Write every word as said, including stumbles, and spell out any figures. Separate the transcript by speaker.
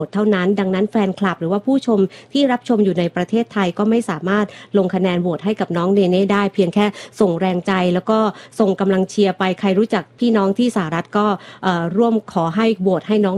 Speaker 1: เท่านั้นดังนั้นแฟนคลับหรือว่าผู้ชมที่รับชมอยู่ในประเทศไทยก็ไม่สามารถลงคะแนนโหวตให้กับน้องเนเน่ได้เพียงแค่ส่งแรงใจแล้วก็ส่งกำลังเชียร์ไปใครรู้จักพี่น้องที่สหรัฐก็ร่วมขอให้โหวตให้น้อง